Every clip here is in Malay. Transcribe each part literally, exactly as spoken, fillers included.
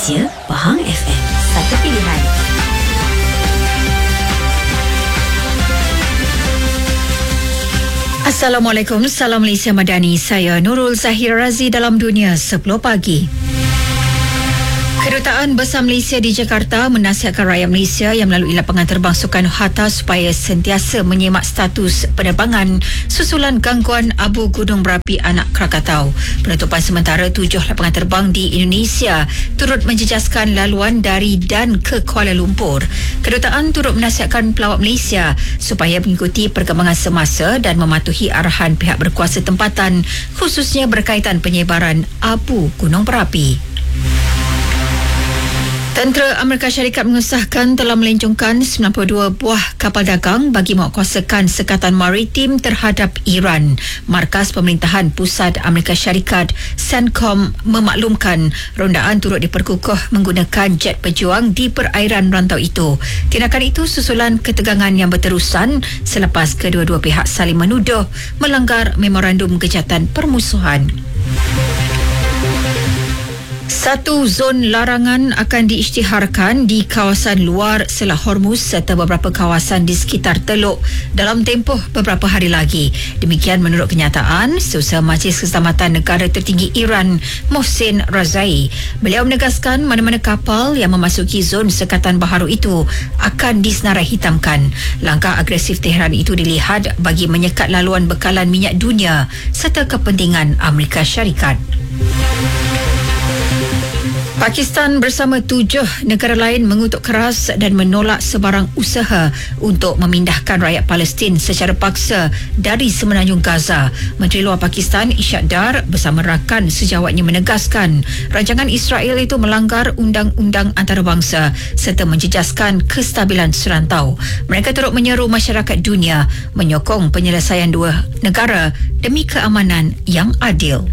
Ya, Pahang F M, satu pilihan. Assalamualaikum, salam Malaysia Madani. Saya Nurul Zahira Razi dalam Dunia sepuluh pagi. Kedutaan Besar Malaysia di Jakarta menasihatkan rakyat Malaysia yang melalui lapangan terbang Soekarno-Hatta supaya sentiasa menyemak status penerbangan susulan gangguan abu gunung berapi anak Krakatau. Penutupan sementara tujuh lapangan terbang di Indonesia turut menjejaskan laluan dari dan ke Kuala Lumpur. Kedutaan turut menasihatkan pelawat Malaysia supaya mengikuti perkembangan semasa dan mematuhi arahan pihak berkuasa tempatan, khususnya berkaitan penyebaran abu gunung berapi. Tentera Amerika Syarikat mengesahkan telah melencongkan sembilan puluh dua buah kapal dagang bagi menguatkuasakan sekatan maritim terhadap Iran. Markas Pemerintahan Pusat Amerika Syarikat CENTCOM memaklumkan rondaan turut diperkukuh menggunakan jet pejuang di perairan rantau itu. Tindakan itu susulan ketegangan yang berterusan selepas kedua-dua pihak saling menuduh melanggar memorandum kejahatan permusuhan. Satu zon larangan akan diisytiharkan di kawasan luar Selat Hormuz serta beberapa kawasan di sekitar Teluk dalam tempoh beberapa hari lagi. Demikian menurut kenyataan Setiausaha Majlis Keselamatan Negara Tertinggi Iran, Mohsen Razai. Beliau menegaskan mana-mana kapal yang memasuki zon sekatan baharu itu akan disenarai hitamkan. Langkah agresif Tehran itu dilihat bagi menyekat laluan bekalan minyak dunia serta kepentingan Amerika Syarikat. Pakistan bersama tujuh negara lain mengutuk keras dan menolak sebarang usaha untuk memindahkan rakyat Palestin secara paksa dari semenanjung Gaza. Menteri Luar Pakistan Ishak Dar bersama rakan sejawatnya menegaskan rancangan Israel itu melanggar undang-undang antarabangsa serta menjejaskan kestabilan serantau. Mereka turut menyeru masyarakat dunia menyokong penyelesaian dua negara demi keamanan yang adil.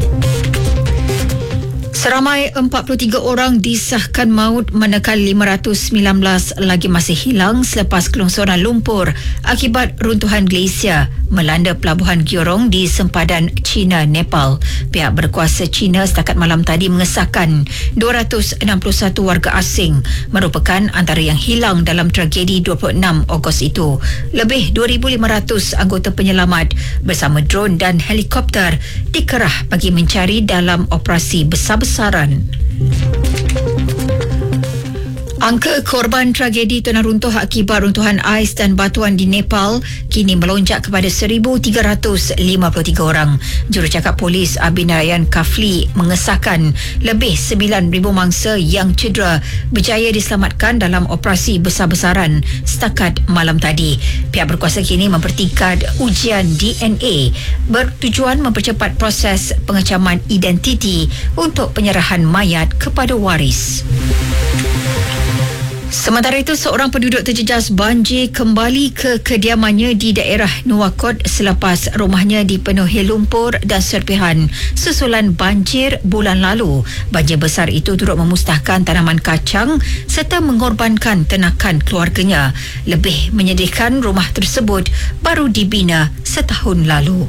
Seramai empat puluh tiga orang disahkan maut manakala lima ratus sembilan belas lagi masih hilang selepas kelongsoran lumpur akibat runtuhan glasier melanda pelabuhan Giorong di sempadan China, Nepal. Pihak berkuasa China setakat malam tadi mengesahkan dua ratus enam puluh satu warga asing merupakan antara yang hilang dalam tragedi dua puluh enam Ogos itu. Lebih dua ribu lima ratus anggota penyelamat bersama drone dan helikopter dikerah bagi mencari dalam operasi besar-besaran. Angka korban tragedi tanah runtuh akibat runtuhan ais dan batuan di Nepal kini melonjak kepada seribu tiga ratus lima puluh tiga orang. Jurucakap Polis Abhinarayan Kafli mengesahkan lebih sembilan ribu mangsa yang cedera berjaya diselamatkan dalam operasi besar-besaran setakat malam tadi. Pihak berkuasa kini mempertikad ujian D N A bertujuan mempercepat proses pengecaman identiti untuk penyerahan mayat kepada waris. Sementara itu, seorang penduduk terjejas banjir kembali ke kediamannya di daerah Nuwakot selepas rumahnya dipenuhi lumpur dan serpihan susulan banjir bulan lalu. Banjir besar itu turut memusnahkan tanaman kacang serta mengorbankan ternakan keluarganya. Lebih menyedihkan, rumah tersebut baru dibina setahun lalu.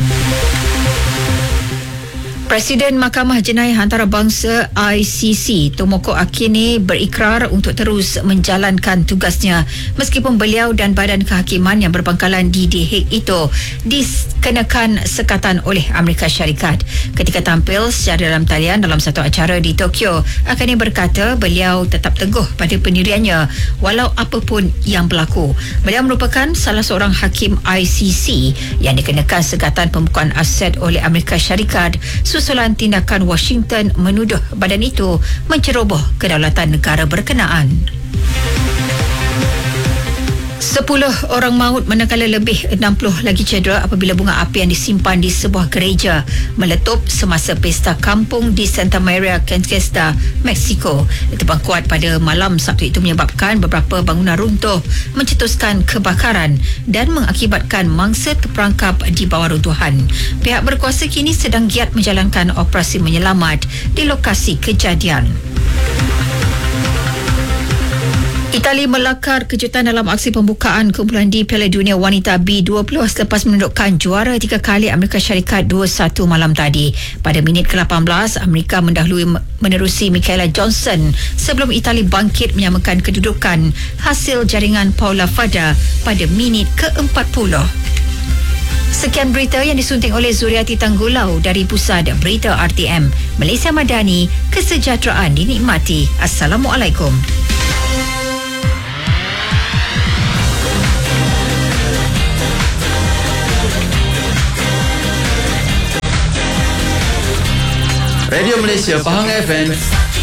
Presiden Mahkamah Jenayah Antarabangsa I C C Tomoko Akine berikrar untuk terus menjalankan tugasnya meskipun beliau dan badan kehakiman yang berpangkalan di The Hague itu dikenakan sekatan oleh Amerika Syarikat. Ketika tampil secara dalam talian dalam satu acara di Tokyo, Akine berkata beliau tetap teguh pada pendiriannya walau apapun yang berlaku. Beliau merupakan salah seorang hakim I C C yang dikenakan sekatan pembukuan aset oleh Amerika Syarikat susulan tindakan Washington menuduh badan itu menceroboh kedaulatan negara berkenaan. Sepuluh orang maut manakala lebih enam puluh lagi cedera apabila bunga api yang disimpan di sebuah gereja meletup semasa pesta kampung di Santa Maria Conquista, Mexico. Letupan kuat pada malam Sabtu itu menyebabkan beberapa bangunan runtuh, mencetuskan kebakaran dan mengakibatkan mangsa terperangkap di bawah runtuhan. Pihak berkuasa kini sedang giat menjalankan operasi menyelamat di lokasi kejadian. Itali melakar kejutan dalam aksi pembukaan kumpulan D Piala Dunia Wanita B dua puluh selepas menundukkan juara tiga kali Amerika Syarikat dua satu malam tadi. Pada minit ke lapan belas, Amerika mendahului menerusi Michaela Johnson sebelum Itali bangkit menyamakan kedudukan hasil jaringan Paula Fada pada minit ke empat puluh. Sekian berita yang disunting oleh Zuriati Tanggulau dari Pusat Berita R T M. Malaysia Madani, kesejahteraan dinikmati. Assalamualaikum. Radio Malaysia Pahang F M